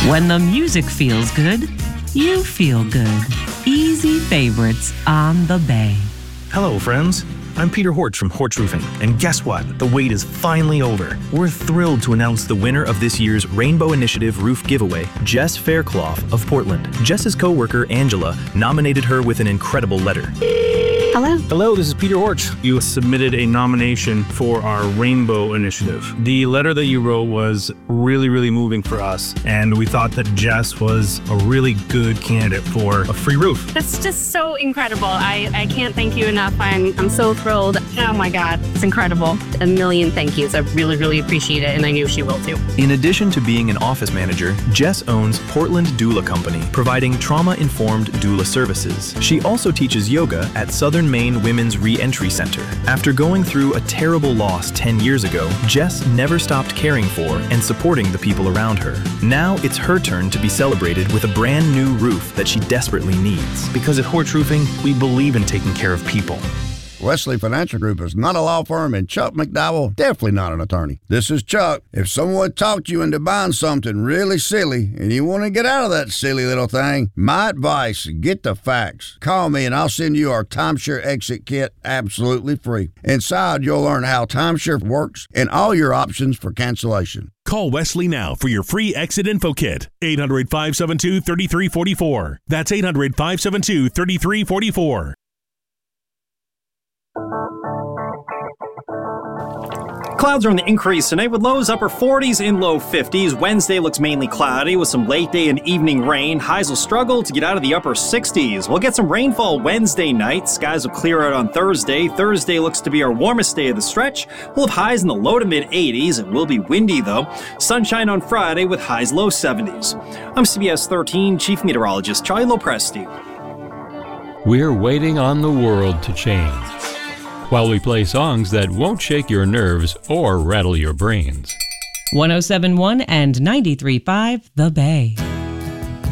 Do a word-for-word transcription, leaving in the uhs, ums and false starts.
When the music feels good, you feel good. Easy favorites on the Bay. Hello, friends. I'm Peter Horch from Horch Roofing, and guess what? The wait is finally over. We're thrilled to announce the winner of this year's Rainbow Initiative Roof Giveaway, Jess Fairclough of Portland. Jess's co-worker, Angela, nominated her with an incredible letter. Hello. Hello, this is Peter Horch. You submitted a nomination for our Rainbow Initiative. The letter that you wrote was really, really moving for us, and we thought that Jess was a really good candidate for a free roof. That's just so incredible. I, I can't thank you enough. I'm I'm so thrilled. Oh my God, it's incredible. A million thank yous. I really, really appreciate it, and I knew she will too. In addition to being an office manager, Jess owns Portland Doula Company, providing trauma-informed doula services. She also teaches yoga at Southern Maine Women's Re-Entry Center. After going through a terrible loss ten years ago, Jess never stopped caring for and supporting the people around her. Now it's her turn to be celebrated with a brand new roof that she desperately needs. Because at Horch Roofing, we believe in taking care of people. Wesley Financial Group is not a law firm, and Chuck McDowell definitely not an attorney. This is Chuck. If someone talked you into buying something really silly and you want to get out of that silly little thing, my advice, get the facts. Call me and I'll send you our timeshare exit kit absolutely free. Inside, you'll learn how timeshare works and all your options for cancellation. Call Wesley now for your free exit info kit. eight hundred, five seven two, three three four four. That's eight hundred, five seven two, three three four four. Clouds are on the increase tonight with lows upper forties and low fifties. Wednesday looks mainly cloudy with some late day and evening rain. Highs will struggle to get out of the upper sixties. We'll get some rainfall Wednesday night. Skies will clear out on Thursday. Thursday looks to be our warmest day of the stretch. We'll have highs in the low to mid eighties. It will be windy though. Sunshine on Friday with highs low seventies. I'm C B S thirteen Chief Meteorologist Charlie Lopresti. We're waiting on the world to change, while we play songs that won't shake your nerves or rattle your brains. one oh seven point one and ninety-three point five The Bay.